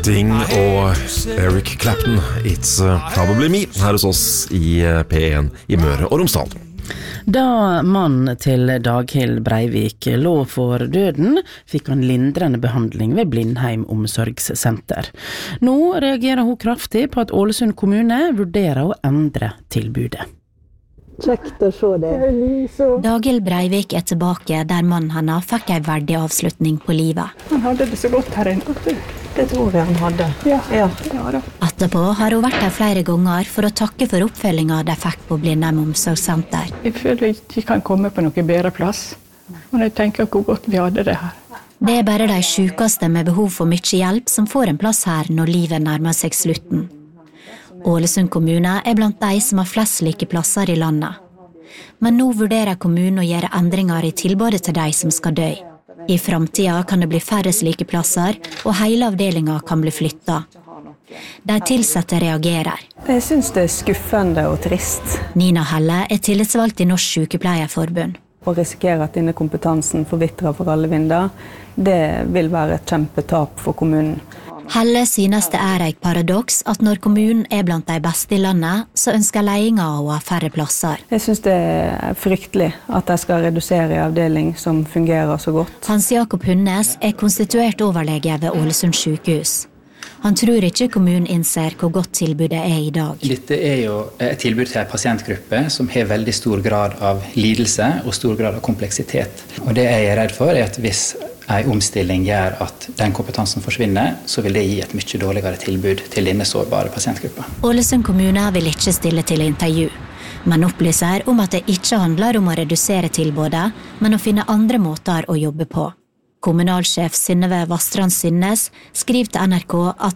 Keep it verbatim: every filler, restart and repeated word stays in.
Sting og Eric Clapton, It's Probably Me, her hos oss i P en i Møre og Romsdal. Da mannen til Daghild Breivik lå for døden, fikk han lindrende behandling ved Blindheim omsorgssenter. Nå reagerer hun kraftig på at Ålesund kommune vurderer å endre tilbudet. Kjekt å se det. Daghild Breivik er tilbake der mannen hennes fikk en verdig avslutning på livet. Han hadde det så godt her inne. Det tror jeg han hadde. Ja, ja. ja da. Etterpå har hun vært her flere ganger for å takke for oppfølgingen de fikk på Blindheim omsorgssenter. Jeg føler ikke kan komme på noen bedre plass. Og jeg tenker hvor godt vi hadde det her. Det er bare de sykeste med behov for mye hjelp som får en plass her når livet nærmer seg slutten. Ålesund kommune er blant de som har flest slike plasser i landet. Men nå vurderer kommunen å gjøre endringer i tilbudet til de som skal dø. I fremtiden kan det bli færre slike plasser, og hele avdelingen kan bli flyttet. De tilsatte reagerer. Jeg synes det er skuffende og trist. Nina Helle er tillitsvalgt i Norsk Sykepleierforbund. Å risikere at denne kompetansen forvitrer for alle vinder, det vil være et kjempetap for kommunen. Helle synes det er et paradoks at når kommunen er blant de beste i landet, så ønsker ledelsen å ha færre plasser. Jeg synes det er fryktelig at de skal redusere en avdeling som fungerer så godt. Hans Jakob Hunnes er konstituert overlege ved Ålesund sykehus. Han tror ikke kommunen innser hvor godt tilbudet er i dag. Dette er jo et tilbud til en pasientgruppe som har veldig stor grad av lidelse og stor grad av kompleksitet. Og det jeg er redd for er at hvis en omstilling gjør at den kompetansen forsvinner, så vil det gi et mye dårligere tilbud til denne sårbare pasientgruppa. Ålesund kommune vil ikke stille til intervju, men opplyser om at det ikke handler om å redusere tilbudet, men å finne andre måter å jobbe på. Kommunalsjef Synnøve Vastrand Synnes skriver til N R K at